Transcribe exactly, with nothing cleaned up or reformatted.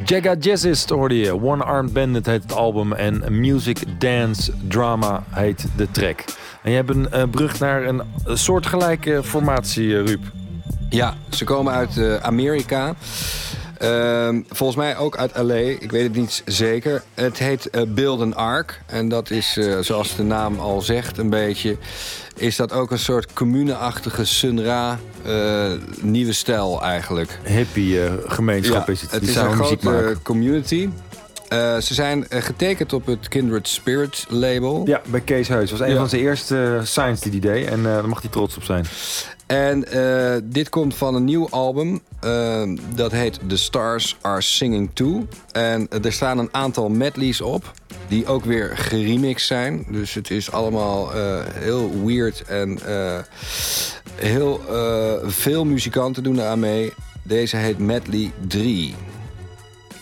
Jaga Jazzist hoorde je. One Armed Bandit heet het album. En Music, Dance, Drama heet de track. En je hebt een uh, brug naar een soortgelijke formatie, uh, Ruud. Ja, ze komen uit uh, Amerika. Uh, volgens mij ook uit L A. Ik weet het niet zeker. Het heet uh, Build an Ark. En dat is, uh, zoals de naam al zegt, een beetje... is dat ook een soort commune-achtige Sun Ra uh, nieuwe stijl eigenlijk. Hippie uh, gemeenschap ja, is het. Het Die is een grote maken. community. Uh, ze zijn uh, getekend op het Kindred Spirit label. Ja, bij Kees Heus. Dat was een ja. van zijn eerste uh, signs die hij deed. En uh, daar mag hij trots op zijn. En uh, dit komt van een nieuw album. Uh, dat heet The Stars Are Singing Too. En uh, er staan een aantal medleys op. Die ook weer geremixed zijn. Dus het is allemaal uh, heel weird. En uh, heel uh, veel muzikanten doen eraan mee. Deze heet Medley drie.